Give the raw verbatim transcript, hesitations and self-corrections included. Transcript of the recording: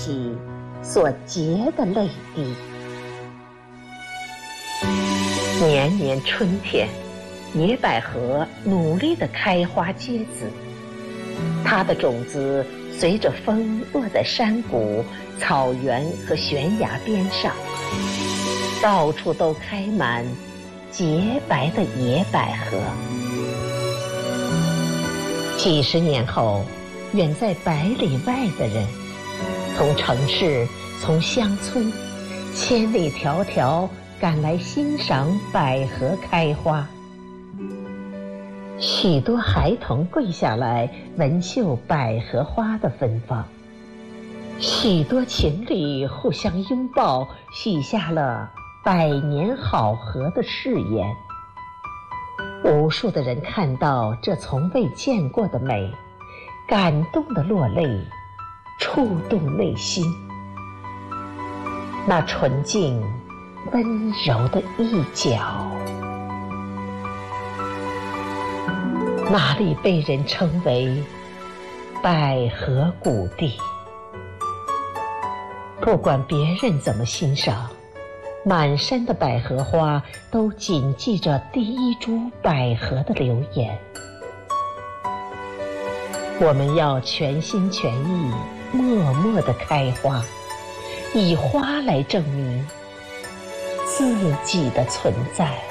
起所结的泪滴。年年春天，野百合努力地开花结籽，它的种子随着风落在山谷、草原和悬崖边上，到处都开满洁白的野百合。几十年后，远在百里外的人，从城市、从乡村，千里迢迢赶来欣赏百合开花。许多孩童跪下来闻嗅百合花的芬芳，许多情侣互相拥抱，许下了百年好合的誓言。无数的人看到这从未见过的美，感动地落泪，触动内心。那纯净温柔的一角，那里被人称为百合谷地。不管别人怎么欣赏，满山的百合花都谨记着第一株百合的流言。我们要全心全意默默地开花，以花来证明自己的存在。